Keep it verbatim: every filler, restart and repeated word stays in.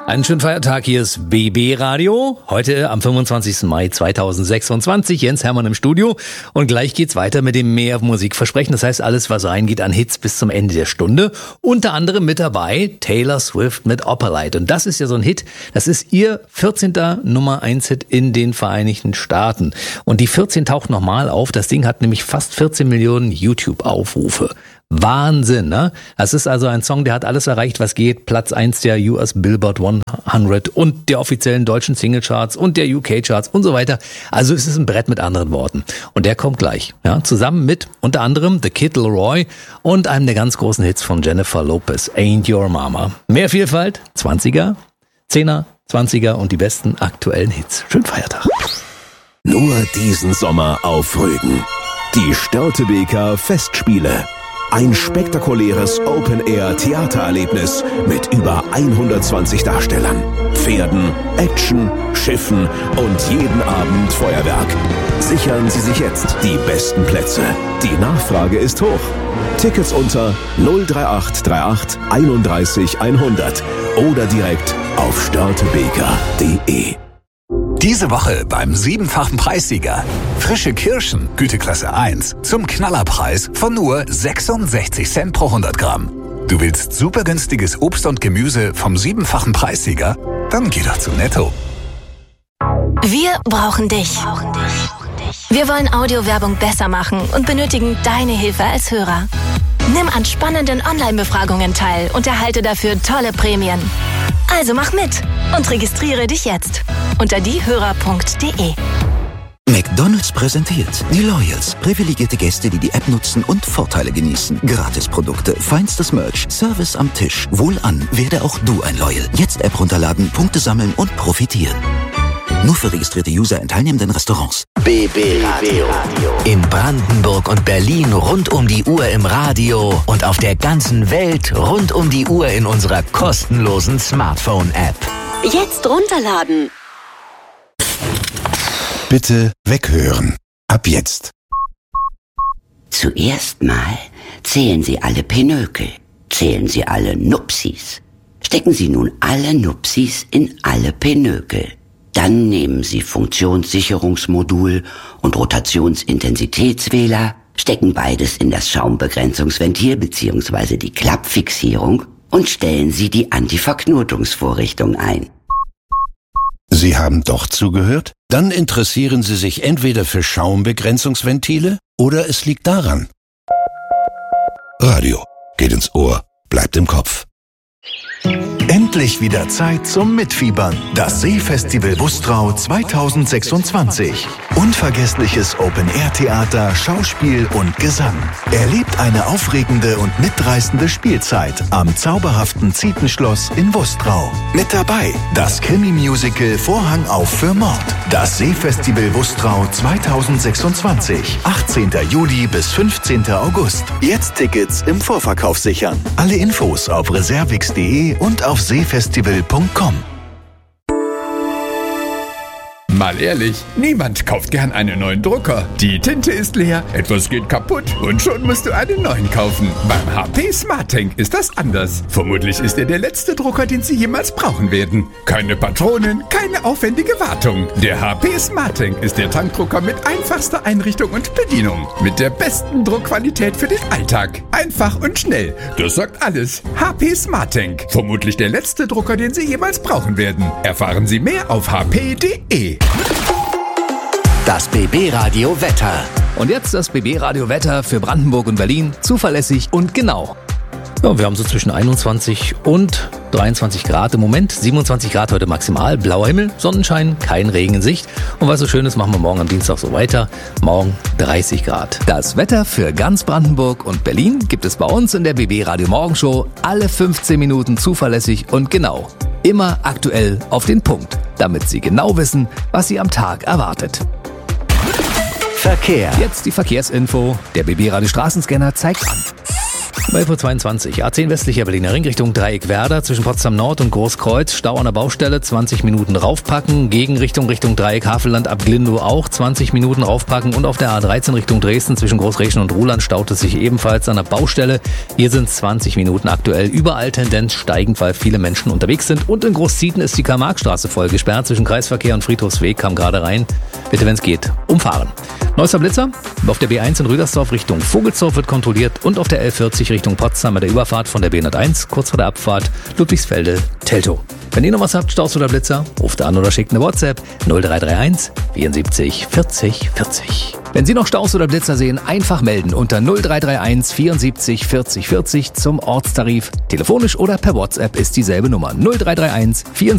Einen schönen Feiertag, hier ist B B Radio. Heute am fünfundzwanzigsten Mai zweitausendsechsundzwanzig, Jens Hermann im Studio. Und gleich geht's weiter mit dem Mehr Musikversprechen. Das heißt, alles, was reingeht an Hits bis zum Ende der Stunde. Unter anderem mit dabei Taylor Swift mit Opalite. Und das ist ja so ein Hit. Das ist ihr vierzehnter Nummer eins Hit in den Vereinigten Staaten. Und die vierzehn taucht nochmal auf. Das Ding hat nämlich fast vierzehn Millionen YouTube-Aufrufe. Wahnsinn, ne? Das ist also ein Song, der hat alles erreicht, was geht. Platz eins der U S Billboard hundert und der offiziellen deutschen Singlecharts und der U K-Charts und so weiter. Also es ist ein Brett mit anderen Worten. Und der kommt gleich, ja, zusammen mit unter anderem The Kid Laroi und einem der ganz großen Hits von Jennifer Lopez, Ain't Your Mama. Mehr Vielfalt, zwanziger, zehner, zwanziger und die besten aktuellen Hits. Schönen Feiertag. Nur diesen Sommer auf Rügen. Die Störtebeker Festspiele. Ein spektakuläres Open-Air-Theatererlebnis mit über hundertzwanzig Darstellern, Pferden, Action, Schiffen und jeden Abend Feuerwerk. Sichern Sie sich jetzt die besten Plätze. Die Nachfrage ist hoch. Tickets unter null drei acht drei acht einunddreißig hundert oder direkt auf störtebeker punkt de. Diese Woche beim siebenfachen Preissieger. Frische Kirschen, Güteklasse eins, zum Knallerpreis von nur sechsundsechzig Cent pro hundert Gramm. Du willst super günstiges Obst und Gemüse vom siebenfachen Preissieger? Dann geh doch zu Netto. Wir brauchen dich. Wir wollen Audiowerbung besser machen und benötigen deine Hilfe als Hörer. Nimm an spannenden Online-Befragungen teil und erhalte dafür tolle Prämien. Also mach mit und registriere dich jetzt unter diehörer punkt de. McDonald's präsentiert die Loyals. Privilegierte Gäste, die die App nutzen und Vorteile genießen. Gratisprodukte, feinstes Merch, Service am Tisch. Wohlan, werde auch du ein Loyal. Jetzt App runterladen, Punkte sammeln und profitieren. Nur für registrierte User in teilnehmenden Restaurants. B B Radio. In Brandenburg und Berlin rund um die Uhr im Radio und auf der ganzen Welt rund um die Uhr in unserer kostenlosen Smartphone-App. Jetzt runterladen. Bitte weghören. Ab jetzt. Zuerst mal zählen Sie alle Pinökel. Zählen Sie alle Nupsis. Stecken Sie nun alle Nupsis in alle Pinökel. Dann nehmen Sie Funktionssicherungsmodul und Rotationsintensitätswähler, stecken beides in das Schaumbegrenzungsventil bzw. die Klappfixierung und stellen Sie die Antiverknotungsvorrichtung ein. Sie haben doch zugehört? Dann interessieren Sie sich entweder für Schaumbegrenzungsventile oder es liegt daran. Radio geht ins Ohr, bleibt im Kopf. Endlich wieder Zeit zum Mitfiebern. Das Seefestival Bustrau zweitausendsechsundzwanzig. Unvergessliches Open-Air-Theater, Schauspiel und Gesang. Erlebt eine aufregende und mitreißende Spielzeit am zauberhaften Zietenschloss in Bustrau. Mit dabei das Krimi-Musical Vorhang auf für Mord. Das Seefestival Bustrau zweitausendsechsundzwanzig. achtzehnten Juli bis fünfzehnten August. Jetzt Tickets im Vorverkauf sichern. Alle Infos auf reservix punkt de und auf seefestival punkt com. Mal ehrlich, niemand kauft gern einen neuen Drucker. Die Tinte ist leer, etwas geht kaputt und schon musst du einen neuen kaufen. Beim H P SmartTank ist das anders. Vermutlich ist er der letzte Drucker, den Sie jemals brauchen werden. Keine Patronen, keine aufwendige Wartung. Der H P SmartTank ist der Tankdrucker mit einfachster Einrichtung und Bedienung. Mit der besten Druckqualität für den Alltag. Einfach und schnell. Das sagt alles. H P SmartTank. Vermutlich der letzte Drucker, den Sie jemals brauchen werden. Erfahren Sie mehr auf h p punkt de. Das B B Radio Wetter. Und jetzt das B B Radio Wetter für Brandenburg und Berlin. Zuverlässig und genau. Ja, wir haben so zwischen einundzwanzig und dreiundzwanzig Grad im Moment. siebenundzwanzig Grad heute maximal. Blauer Himmel, Sonnenschein, kein Regen in Sicht. Und was so schön ist, machen wir morgen am Dienstag so weiter. Morgen dreißig Grad. Das Wetter für ganz Brandenburg und Berlin gibt es bei uns in der B B Radio Morgenshow alle fünfzehn Minuten zuverlässig und genau. Immer aktuell auf den Punkt, damit Sie genau wissen, was Sie am Tag erwartet. Verkehr. Jetzt die Verkehrsinfo. Der B B Radio Straßenscanner zeigt an. elf Uhr zweiundzwanzig, A zehn westlicher Berliner Ring Richtung Dreieck-Werder zwischen Potsdam Nord und Großkreuz. Stau an der Baustelle, zwanzig Minuten raufpacken. Gegenrichtung Richtung Dreieck Havelland ab Glindow auch zwanzig Minuten raufpacken. Und auf der A dreizehn Richtung Dresden zwischen Großreschen und Ruhland staut es sich ebenfalls an der Baustelle. Hier sind zwanzig Minuten aktuell. Überall Tendenz steigend, weil viele Menschen unterwegs sind. Und in Großzieten ist die Karl-Marx-Straße voll gesperrt. Zwischen Kreisverkehr und Friedhofsweg kam gerade rein. Bitte, wenn es geht, umfahren. Neuester Blitzer. Auf der B eins in Rüdersdorf Richtung Vogelsdorf wird kontrolliert und auf der L vierzig Richtung Potsdam bei der Überfahrt von der B hunderteins, kurz vor der Abfahrt Ludwigsfelde-Teltow. Wenn ihr noch was habt, Staus oder Blitzer, ruft an oder schickt eine WhatsApp null drei drei eins vierundsiebzig vierzig vierzig. Wenn Sie noch Staus oder Blitzer sehen, einfach melden unter null drei drei eins vierundsiebzig vierzig vierzig zum Ortstarif. Telefonisch oder per WhatsApp ist dieselbe Nummer null drei drei eins vierundsiebzig